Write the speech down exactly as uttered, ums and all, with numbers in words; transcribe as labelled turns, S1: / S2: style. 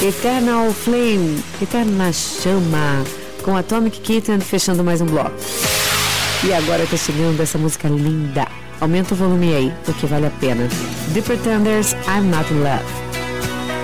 S1: Eternal Flame, Eterna Chama, com Atomic Kitten, fechando mais um bloco. E agora tá chegando essa música linda. Aumenta o volume aí, porque vale a pena. The Pretenders, I'm Not in Love.